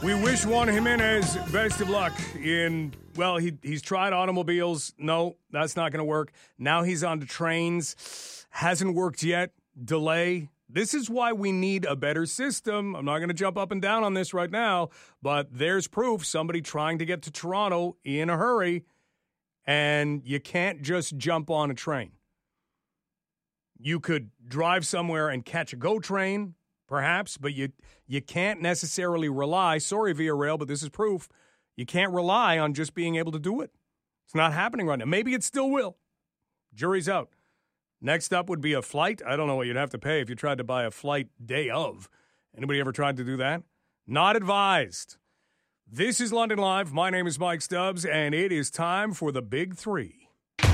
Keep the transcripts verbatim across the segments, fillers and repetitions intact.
We wish Juan Jimenez best of luck in, well, he he's tried automobiles. No, that's not going to work. Now he's on to trains. Hasn't worked yet. Delay. This is why we need a better system. I'm not going to jump up and down on this right now, but there's proof somebody trying to get to Toronto in a hurry, and you can't just jump on a train. You could drive somewhere and catch a GO train, perhaps, but you you can't necessarily rely, sorry, Via Rail, but this is proof, you can't rely on just being able to do it. It's not happening right now. Maybe it still will. Jury's out. Next up would be a flight. I don't know what you'd have to pay if you tried to buy a flight day of. Anybody ever tried to do that? Not advised. This is London Live. My name is Mike Stubbs, and it is time for the Big Three.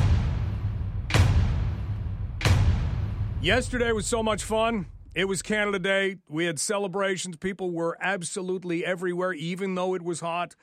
Yesterday was so much fun. It was Canada Day. We had celebrations. People were absolutely everywhere, even though it was hot.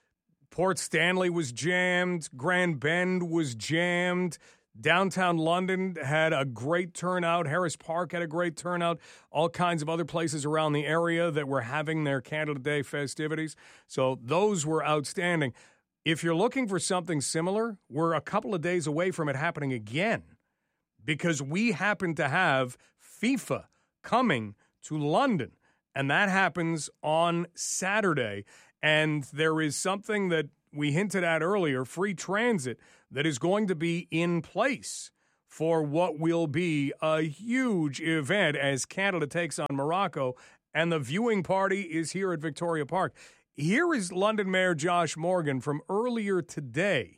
Port Stanley was jammed. Grand Bend was jammed. Downtown London had a great turnout. Harris Park had a great turnout. All kinds of other places around the area that were having their Canada Day festivities. So those were outstanding. If you're looking for something similar, we're a couple of days away from it happening again because we happen to have FIFA coming to London, and that happens on Saturday. And there is something that we hinted at earlier, free transit, that is going to be in place for what will be a huge event as Canada takes on Morocco, and the viewing party is here at Victoria Park. Here is London Mayor Josh Morgan from earlier today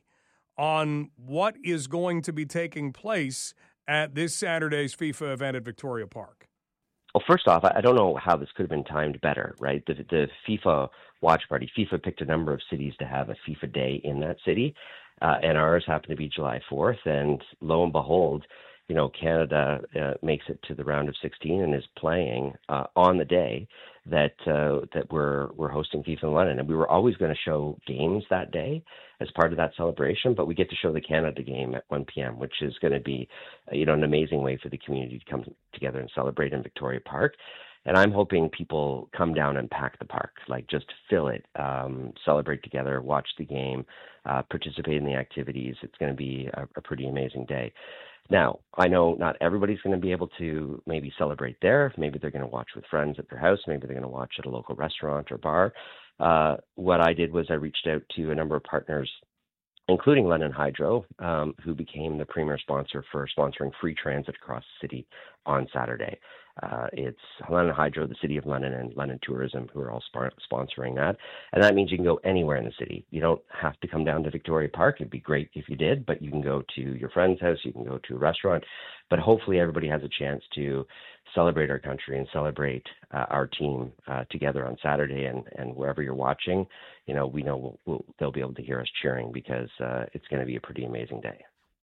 on what is going to be taking place at this Saturday's FIFA event at Victoria Park. Well, first off, I don't know how this could have been timed better, right? The, the FIFA watch party, FIFA picked a number of cities to have a FIFA day in that city, uh, and ours happened to be July fourth, and lo and behold, you know, Canada uh, makes it to the round of sixteen and is playing uh, on the day that uh, that we're we're hosting FIFA in London. And we were always going to show games that day as part of that celebration, but we get to show the Canada game at one p.m., which is going to be, uh, you know, an amazing way for the community to come together and celebrate in Victoria Park. And I'm hoping people come down and pack the park, like just fill it, um, celebrate together, watch the game, uh, participate in the activities. It's going to be a, a pretty amazing day. Now, I know not everybody's going to be able to maybe celebrate there. Maybe they're going to watch with friends at their house. Maybe they're going to watch at a local restaurant or bar. Uh, what I did was I reached out to a number of partners, including London Hydro, um, who became the premier sponsor for sponsoring free transit across the city on Saturday. Uh, it's London Hydro, the City of London, and London Tourism who are all sp- sponsoring that. And that means you can go anywhere in the city. You don't have to come down to Victoria Park. It'd be great if you did, but you can go to your friend's house, you can go to a restaurant. But hopefully everybody has a chance to celebrate our country and celebrate uh, our team uh, together on Saturday. And, and wherever you're watching, you know, we know we'll, we'll, they'll be able to hear us cheering because uh, it's going to be a pretty amazing day.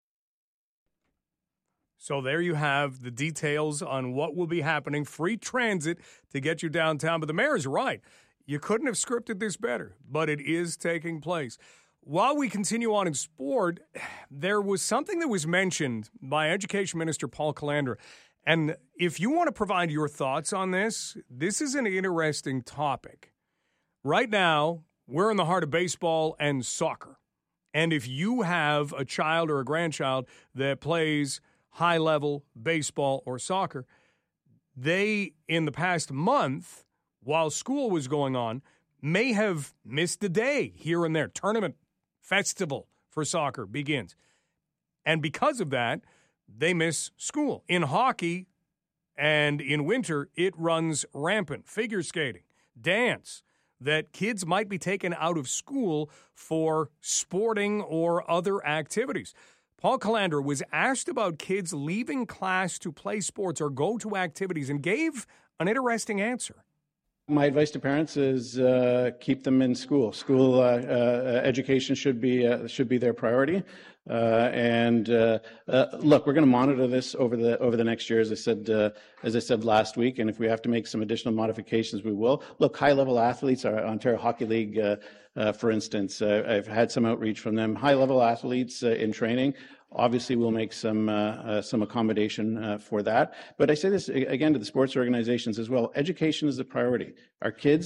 So there you have the details on what will be happening. Free transit to get you downtown. But the mayor is right. You couldn't have scripted this better, but it is taking place. While we continue on in sport, there was something that was mentioned by Education Minister Paul Calandra. And if you want to provide your thoughts on this, this is an interesting topic. Right now, we're in the heart of baseball and soccer. And if you have a child or a grandchild that plays high-level baseball or soccer, they, in the past month, while school was going on, may have missed a day here and there. Tournament, festival for soccer begins. And because of that, they miss school. In hockey and in winter, it runs rampant. Figure skating, dance, that kids might be taken out of school for sporting or other activities. Paul Calandra was asked about kids leaving class to play sports or go to activities and gave an interesting answer. My advice to parents is uh, keep them in school. School uh, uh, education should be uh, should be their priority. Uh, and uh, uh, look, we're going to monitor this over the over the next year, as I said uh, as I said last week. And if we have to make some additional modifications, we will. Look, high level athletes, our Ontario Hockey League, uh, uh, for instance, uh, I've had some outreach from them. High level athletes uh, in training. Obviously, we'll make some uh, uh, some accommodation uh, for that. But I say this again to the sports organizations as well. Education is the priority. Our kids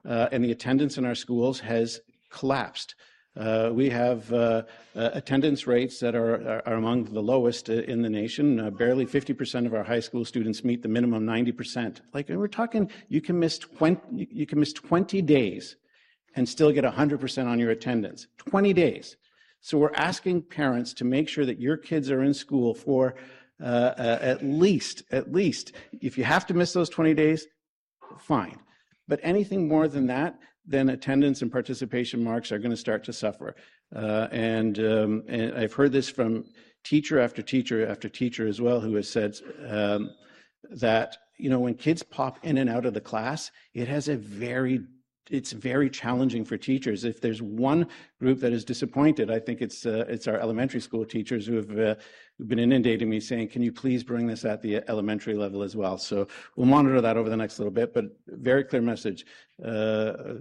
uh, and the attendance in our schools has collapsed. Uh, we have uh, uh, attendance rates that are, are, are among the lowest uh, in the nation. Uh, barely fifty percent of our high school students meet the minimum ninety percent. Like, and we're talking, you can miss twenty, you can miss twenty days and still get one hundred percent on your attendance. twenty days. So we're asking parents to make sure that your kids are in school for uh, uh, at least, at least, if you have to miss those twenty days, fine. But anything more than that, then attendance and participation marks are going to start to suffer. Uh, and, um, and I've heard this from teacher after teacher after teacher as well, who has said um, that, you know, when kids pop in and out of the class, it has a very, it's very challenging for teachers. If there's one group that is disappointed, I think it's uh, it's our elementary school teachers who have uh, been inundating me saying, can you please bring this at the elementary level as well? So we'll monitor that over the next little bit, but very clear message. Uh,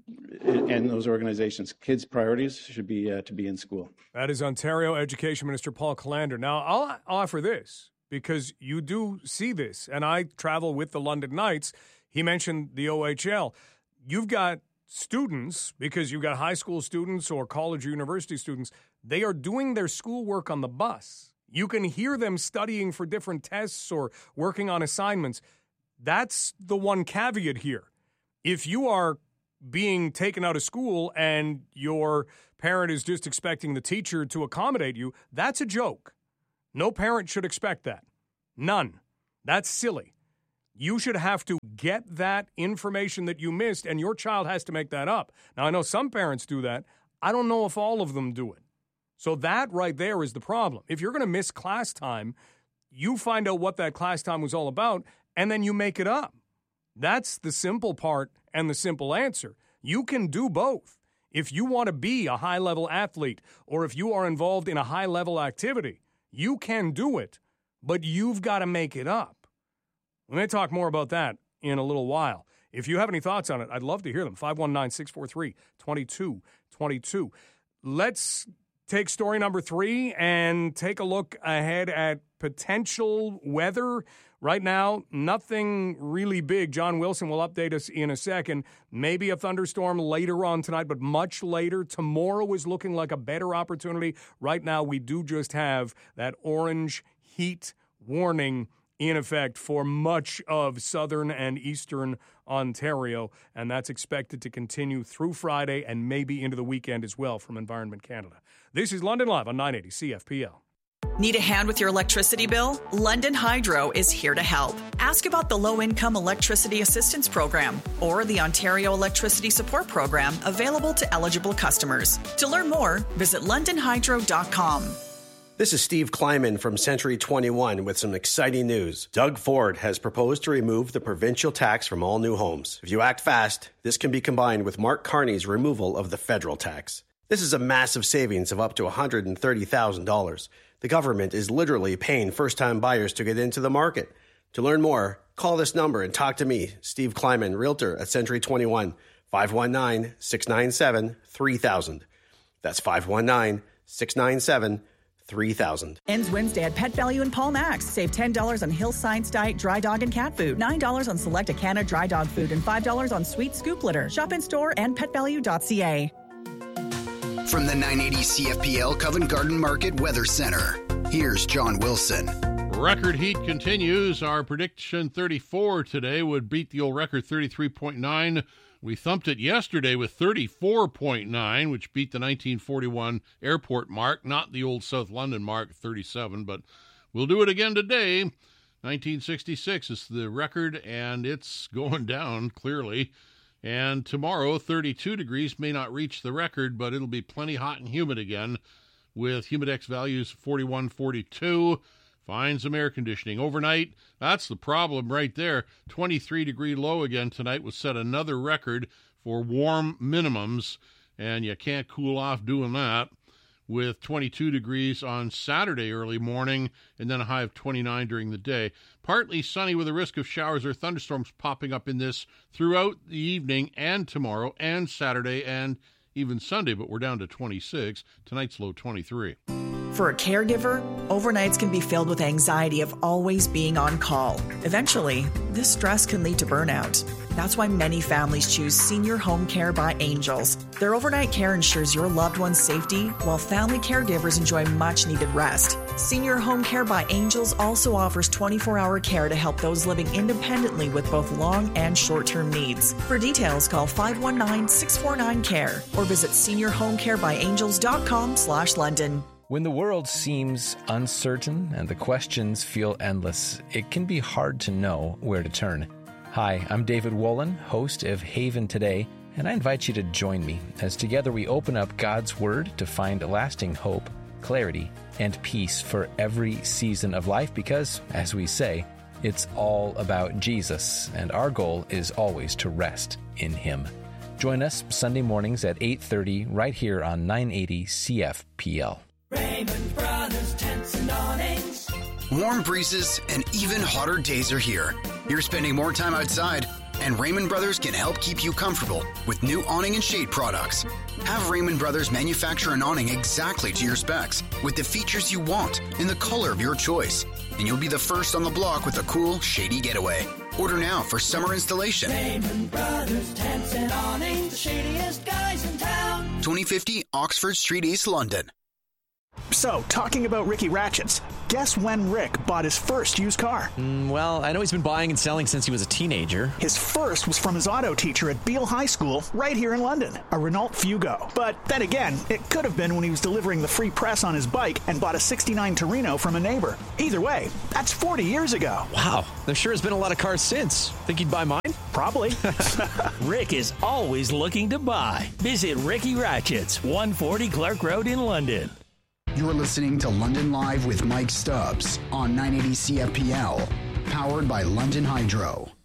and those organizations, kids' priorities should be uh, to be in school. That is Ontario Education Minister Paul Callander. Now, I'll offer this because you do see this, and I travel with the London Knights. He mentioned the O H L. You've got students, because you've got high school students or college or university students, they are doing their schoolwork on the bus. You can hear them studying for different tests or working on assignments. That's the one caveat here. If you are being taken out of school and your parent is just expecting the teacher to accommodate you, that's a joke. No parent should expect that. None. That's silly. You should have to get that information that you missed, and your child has to make that up. Now, I know some parents do that. I don't know if all of them do it. So that right there is the problem. If you're going to miss class time, you find out what that class time was all about, and then you make it up. That's the simple part and the simple answer. You can do both. If you want to be a high-level athlete or if you are involved in a high-level activity, you can do it, but you've got to make it up. We may talk more about that in a little while. If you have any thoughts on it, I'd love to hear them. five one nine, six four three, two two two two. Let's take story number three and take a look ahead at potential weather. Right now, nothing really big. John Wilson will update us in a second. Maybe a thunderstorm later on tonight, but much later. Tomorrow is looking like a better opportunity. Right now, we do just have that orange heat warning in effect for much of southern and eastern Ontario, and that's expected to continue through Friday and maybe into the weekend as well from Environment Canada. This is London Live on nine eighty C F P L. Need a hand with your electricity bill? London Hydro is here to help. Ask about the Low-Income Electricity Assistance Program or the Ontario Electricity Support Program available to eligible customers. To learn more, visit london hydro dot com. This is Steve Kleiman from Century twenty-one with some exciting news. Doug Ford has proposed to remove the provincial tax from all new homes. If you act fast, this can be combined with Mark Carney's removal of the federal tax. This is a massive savings of up to one hundred thirty thousand dollars. The government is literally paying first-time buyers to get into the market. To learn more, call this number and talk to me, Steve Kleiman, Realtor at Century twenty-one, five one nine, six nine seven, three thousand. That's five one nine, six nine seven, three thousand. Ends Wednesday at Pet Value in Paul Max. Save ten dollars on Hill Science Diet dry dog and cat food, nine dollars on select Acana dry dog food, and five dollars on sweet scoop litter. Shop in store and pet value dot c a. From the nine eighty C F P L Covent Garden Market Weather Center, here's John Wilson. Record heat continues. Our prediction thirty-four today would beat the old record thirty-three point nine. We thumped it yesterday with thirty-four point nine, which beat the nineteen forty-one airport mark, not the old South London mark, thirty-seven, but we'll do it again today. nineteen sixty-six is the record, and it's going down, clearly. And tomorrow, thirty-two degrees may not reach the record, but it'll be plenty hot and humid again with Humidex values forty-one, forty-two. Find some air conditioning. Overnight, that's the problem right there. twenty-three degree low again tonight will set another record for warm minimums, and you can't cool off doing that, with twenty-two degrees on Saturday early morning and then a high of twenty-nine during the day. Partly sunny with a risk of showers or thunderstorms popping up in this throughout the evening and tomorrow and Saturday and even Sunday, but we're down to twenty-six. Tonight's low twenty-three. For a caregiver, overnights can be filled with anxiety of always being on call. Eventually, this stress can lead to burnout. That's why many families choose Senior Home Care by Angels. Their overnight care ensures your loved one's safety, while family caregivers enjoy much-needed rest. Senior Home Care by Angels also offers twenty-four hour care to help those living independently with both long and short-term needs. For details, call five one nine, six four nine, C A R E or visit senior home care by angels dot com slash London. When the world seems uncertain and the questions feel endless, it can be hard to know where to turn. Hi, I'm David Wolin, host of Haven Today, and I invite you to join me as together we open up God's Word to find lasting hope, clarity, and peace for every season of life because, as we say, it's all about Jesus, and our goal is always to rest in Him. Join us Sunday mornings at eight thirty right here on nine eighty C F P L. Raymond Brothers Tents and Awnings. Warm breezes and even hotter days are here. You're spending more time outside, and Raymond Brothers can help keep you comfortable with new awning and shade products. Have Raymond Brothers manufacture an awning exactly to your specs with the features you want in the color of your choice, and you'll be the first on the block with a cool, shady getaway. Order now for summer installation. Raymond Brothers Tents and Awnings, the shadiest guys in town. twenty fifty Oxford Street, East London. So, talking about Ricky Ratchets, guess when Rick bought his first used car? Mm, well, I know he's been buying and selling since he was a teenager. His first was from his auto teacher at Beale High School, right here in London, a Renault Fugo. But then again, it could have been when he was delivering the free press on his bike and bought a sixty-nine Torino from a neighbor. Either way, that's forty years ago. Wow, there sure has been a lot of cars since. Think he'd buy mine? Probably. Rick is always looking to buy. Visit Ricky Ratchets, one forty Clark Road in London. You're listening to London Live with Mike Stubbs on nine eighty C F P L, powered by London Hydro.